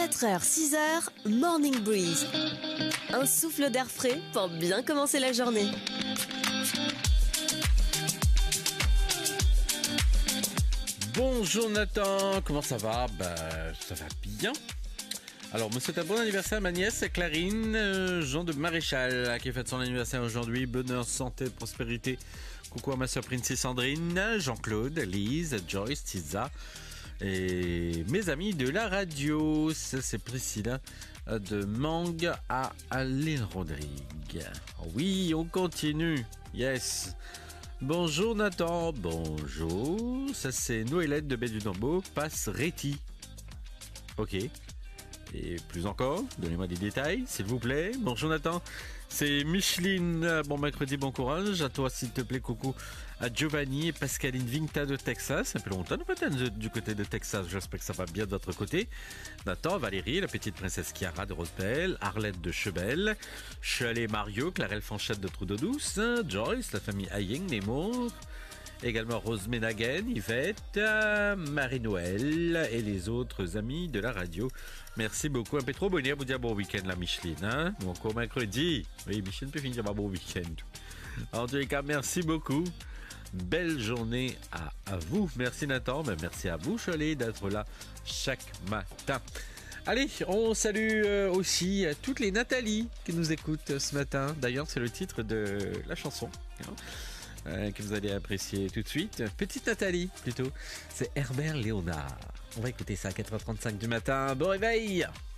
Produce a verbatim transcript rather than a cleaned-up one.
quatre heures, six heures, Morning Breeze. Un souffle d'air frais pour bien commencer la journée. Bonjour Nathan, comment ça va? Bah, ça va bien. Alors, me souhaite un bon anniversaire à ma nièce Clarine, euh, Jean de Maréchal, qui fête son anniversaire aujourd'hui. Bonheur, santé, prospérité. Coucou à ma soeur Princey Sandrine, Jean-Claude, Lise, Joyce, Tisa et mes amis de la radio. Ça, c'est Priscilla de Mangue à Alain Rodrigue. Oui, on continue. Yes. Bonjour Nathan, bonjour. Ça, c'est Noëlette de Baie du Nombo, passe Réti. Ok. Et plus encore, donnez-moi des détails, s'il vous plaît. Bonjour Nathan, c'est Micheline. Bon mercredi, bon courage. À toi, s'il te plaît, coucou à Giovanni et Pascaline Vinta de Texas. Ça fait longtemps peut-être du côté de Texas. J'espère que ça va bien de votre côté. Nathan, Valérie, la petite princesse Chiara de Rosebelle, Arlette de Chebel, Chalet Mario, Clarelle Fanchette de Trou-d'Eau-Douce, Joyce, la famille Aying, Nemours. Également Rose Ménaguen, Yvette, euh, Marie-Noël et les autres amis de la radio. Merci beaucoup. Un peu trop bonheur vous dire bon week-end, la Micheline. Hein? Ou encore mercredi. Oui, Micheline peut finir par bon week-end. En tous les cas, merci beaucoup. Belle journée à, à vous. Merci Nathan. Mais merci à vous, Cholet, d'être là chaque matin. Allez, on salue euh, aussi toutes les Nathalie qui nous écoutent ce matin. D'ailleurs, c'est le titre de la chanson. Hein? Euh, que vous allez apprécier tout de suite. Petite Nathalie, plutôt. C'est Herbert Léonard. On va écouter ça à quatre heures trente-cinq du matin. Bon réveil!